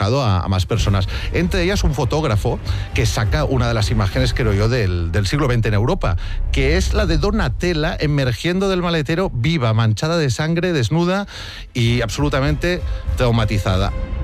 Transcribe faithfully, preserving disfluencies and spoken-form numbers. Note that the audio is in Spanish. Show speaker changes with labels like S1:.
S1: impactado a, a más personas. Entre ellas un fotógrafo que saca una de las imágenes, creo yo, del, del siglo veinte en Europa, que es la de Donatella emergiendo del maletero viva, manchada de sangre, desnuda y absolutamente traumatizada.